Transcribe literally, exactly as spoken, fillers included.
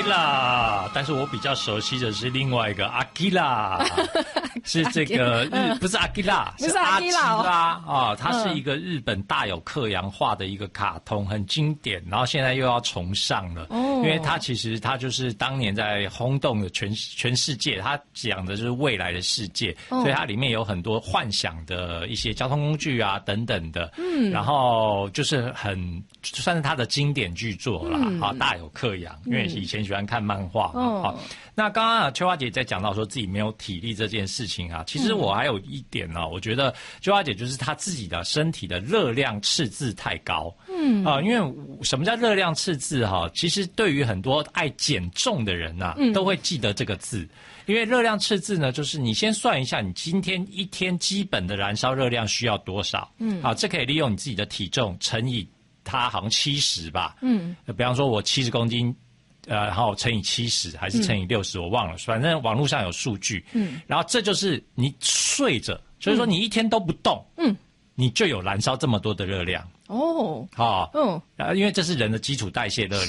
Akira， 但是我比较熟悉的是另外一个 Akira， 是这个日不是 Akira， 是阿基拉啊，它是一个日本大有克洋化的一个卡通，很经典，然后现在又要重上了，因为它其实它就是当年在轰动的全全世界，它讲的就是未来的世界，所以它里面有很多幻想的一些交通工具啊等等的，嗯，然后就是很算是它的经典巨作啦，啊，大有克洋，因为以前喜欢看漫画嘛，好，那刚刚啊秋花姐在讲到说自己没有体力这件事情啊，其实我还有一点呢、啊，我觉得秋花姐就是她自己的身体的热量赤字太高，嗯啊、呃，因为什么叫热量赤字哈、啊？其实对于很多爱减重的人呐、啊，都会记得这个字。因为热量赤字呢，就是你先算一下，你今天一天基本的燃烧热量需要多少？嗯，好，这可以利用你自己的体重乘以它好像七十吧。嗯，比方说我七十公斤，呃，然后乘以七十还是乘以六十、嗯，我忘了，反正网络上有数据。嗯，然后这就是你睡着，所以说你一天都不动，嗯，你就有燃烧这么多的热量。哦，好，嗯，因为这是人的基础代谢热量。